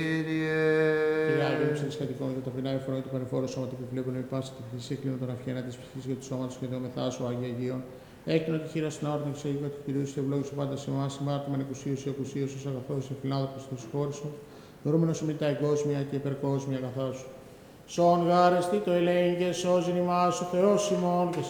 Κύριε Άγιο, ψηλής κατοικών και τα φινά εφορών του πανεφόρου σώμα του επιβλέπουν με πάσα τη χρυσή κλείνω τον αυχένα τη ψυχή και του σώματο και δεόμεθά σου, Άγια Αγίων. Έκτηνο τη χείρα στην όρθια και του κυρίου και ευλόγησου πάντα σε εμά, ημάρτημα εκουσίου και ακουσίου, ω αγαθό και φιλάδο του συγχώρησου, δρούμενο σου μητά εγκόσμια και υπερκόσμια αγαθά σου. Σον γάρεστη το ελέγγε, σώζην ημάς ο Θεός ημών και